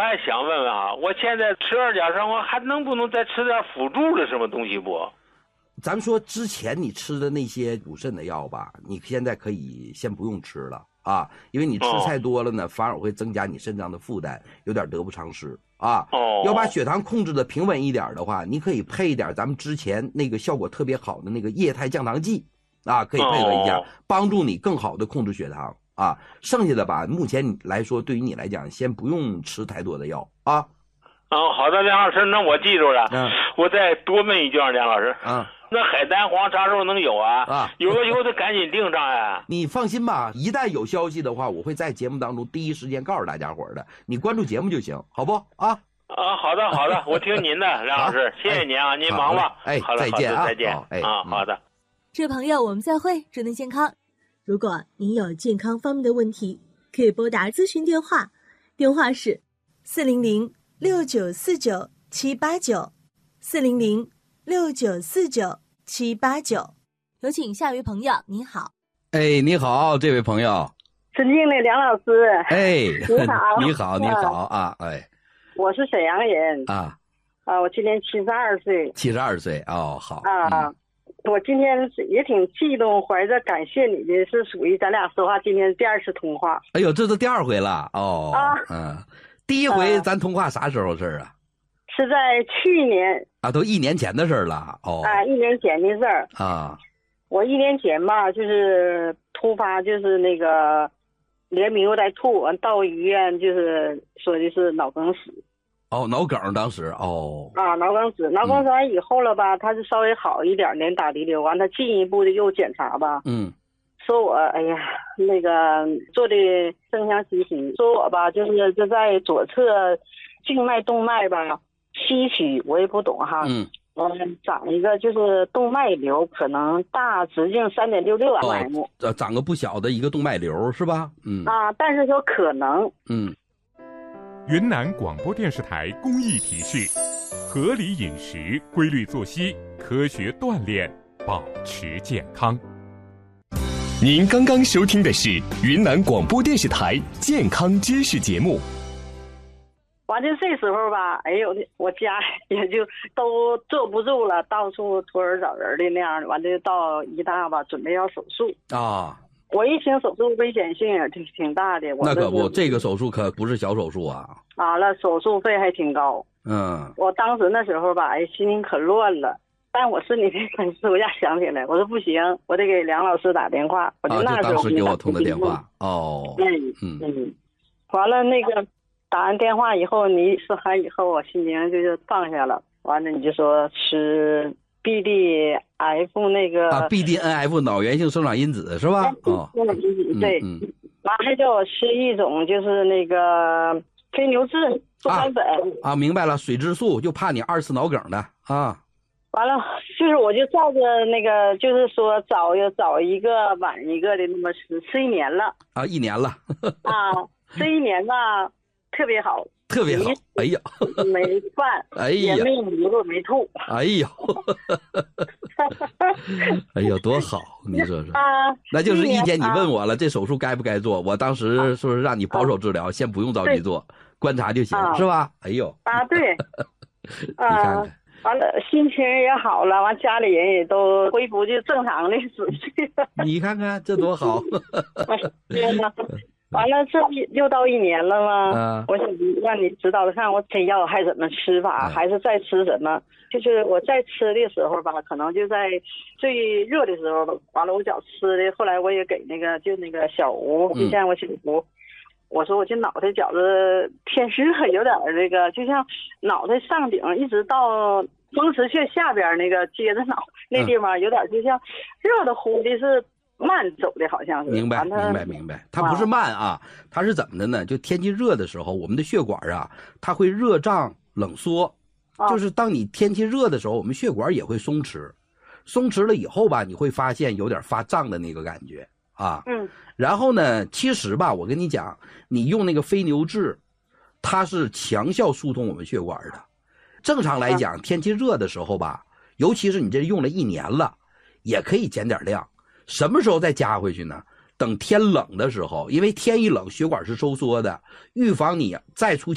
还想问问啊，我现在吃二甲双胍还能不能再吃点辅助的什么东西不？ 咱们说之前你吃的那些补肾的药吧，你现在可以先不用吃了啊，因为你吃太多了呢，反而会增加你肾脏的负担，有点得不偿失啊。要把血糖控制的平稳一点的话，你可以配一点咱们之前那个效果特别好的那个液态降糖剂啊，可以配合一下，帮助你更好的控制血糖啊。剩下的吧，目前来说对于你来讲，先不用吃太多的药啊。 好的，梁老师，那我记住了。我再多问一句，梁老师。那海丹黄啥时候能有啊？有了以后得赶紧订上呀。 你放心吧，一旦有消息的话，我会在节目当中第一时间告诉大家伙的。你关注节目就行，好不啊？ 好的，好的，我听您的，梁老师，谢谢您啊，您忙吧。好了， 再见啊， 再见啊，好的。 这位朋友，我们再会，祝您健康。如果您有健康方面的问题，可以拨打咨询电话，电话是400-6949-789，400-6949-789。有请下一位朋友，你好。 你好，这位朋友。 尊敬的梁老师。 你好，你好啊， 我是沈阳人啊， 我今年72岁。 72岁哦，好啊。我今天也挺激动，怀着感谢你的，是属于咱俩说话今天第二次通话。 哎呦，这都第二回了哦。第一回咱通话啥时候事儿啊？ 是在去年啊，都1年前的事儿了哦。 1年前的事儿啊。 我1年前吧，就是突发，就是那个连名又带吐，到医院就是说的是脑梗死。 脑梗当时脑梗死完以后了吧，他是稍微好一点，连打滴流，完他进一步的又检查吧，说我那个做的正向吸取，说我吧就在左侧静脉动脉吧吸取，我也不懂哈，长一个就是动脉瘤，可能大直径3.66 mm， 长个不小的一个动脉瘤是吧？ 但是说可能， 云南广播电视台公益提示：合理饮食、规律作息、科学锻炼，保持健康。 您刚刚收听的是云南广播电视台健康知识节目。 完了这时候吧，我家也就都坐不住了，到处托人找人的那样，完了到医大吧，准备要手术啊。我一听手术危险性也挺大的， 那可不，这个手术可不是小手术啊。 那手术费还挺高。我当时那时候吧，心情可乱了。但我是你的粉丝，我一下想起来，我说不行，我得给梁老师打电话。我就那时候当时给我通的电话。 完了那个打完电话以后，你说完以后，我心情就是放下了。完了你就说吃BDNF 那个 BDNF 脑源性生长因子是吧？ 对，完了叫我吃一种就是那个非牛质多苷粉明白了，水质素，就怕你2次脑梗的啊。 完了就是我就照着那个，就是说早一个晚一个的那么吃1年了 1年了这1年吧特别好。 特别好， 没饭，也没迷路，没吐， 多好，你说说那就是意见你问我了，这手术该不该做？我当时说是让你保守治疗，先不用着急做，观察就行，是吧？ 对， 你看看， 完了心情也好了，完家里人也都恢复就正常的秩序， 你看看这多好。 完了，这又到1年了吗？我想让你指导看我这药还怎么吃法，还是再吃什么？就是我在吃的时候吧，可能就在最热的时候，完了我觉吃的，后来我也给那个小吴，就像我小吴，我说我这脑袋觉着天热，有点这个，就像脑袋上顶一直到风池穴下边那个接着脑那地方，有点就像热的乎的是。慢走的好像是， 明白，它不是慢啊，它是怎么的呢？就天气热的时候，我们的血管它会热胀冷缩，就是当你天气热的时候，我们血管也会松弛了以后吧，你会发现有点发胀的那个感觉然后呢，其实吧，我跟你讲，你用那个非牛质，它是强效疏通我们血管的。正常来讲，天气热的时候吧，尤其是你这用了1年了，也可以减点量。什么时候再加回去呢？等天冷的时候，因为天一冷，血管是收缩的，预防你再出现